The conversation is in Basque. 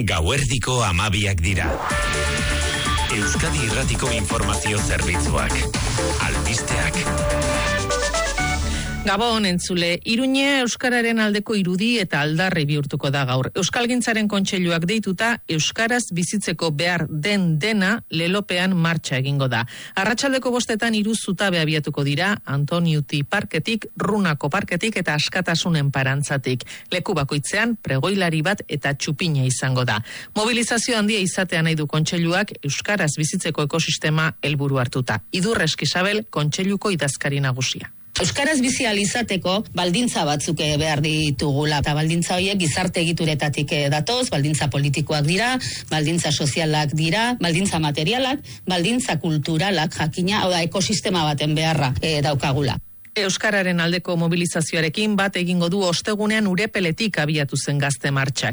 Gauerdiko 12 dira. Euskadi Irratiko informazio zerbitzuak. Albisteak. Gabon entzule, Iruñe euskararen aldeko irudi eta aldarri bihurtuko da gaur. Euskalgintzaren kontseiluak deituta euskaraz bizitzeko behar dena lelopean martxa egingo da. Arratsaldeko 5 3 zutabe abiatuko dira, Antoniuti parketik, Runako parketik eta Askatasunen parantzatik. Leku bakoitzean pregoilari bat eta txupina izango da. Mobilizazio handia izatea nahi du kontseiluak euskaraz bizitzeko ekosistema helburu hartuta. Idurre Eskisabel kontseiluko idazkari nagusia. Euskaraz bizi ahal izateko baldintza batzuk behar ditugula, eta baldintza horiek gizarte egituretatik datoz, baldintza politikoak dira, baldintza sozialak dira, baldintza materialak, baldintza kulturalak jakina, hau da ekosistema baten beharra daukagula. Euskararen aldeko mobilizazioarekin bat egingo du ostegunean Urepeletik abiatu zen gazte martxak.